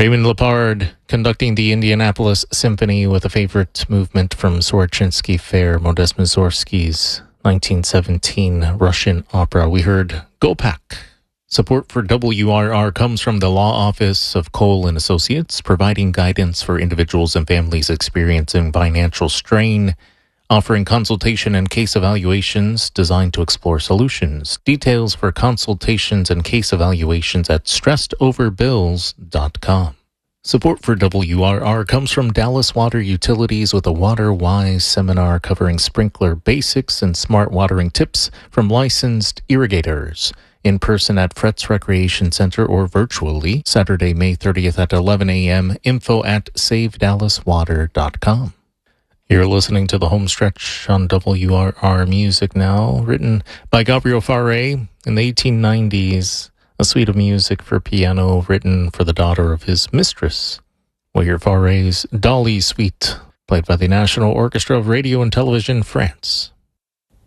Raymond Lepard conducting the Indianapolis Symphony with a favorite movement from Swarczynski Fair, Modest Mussorgsky's 1917 Russian opera. We heard Gopak. Support for WRR comes from the Law Office of Cole & Associates, providing guidance for individuals and families experiencing financial strain, offering consultation and case evaluations designed to explore solutions. Details for consultations and case evaluations at stressedoverbills.com. Support for WRR comes from Dallas Water Utilities with a Water Wise seminar covering sprinkler basics and smart watering tips from licensed irrigators. In person at Fretz Recreation Center or virtually, Saturday, May 30th at 11 a.m. Info at savedallaswater.com. You're listening to the home stretch on WRR Music Now, written by Gabriel Fauré in the 1890s, a suite of music for piano written for the daughter of his mistress. We'll hear Fauré's Dolly Suite, played by the National Orchestra of Radio and Television France.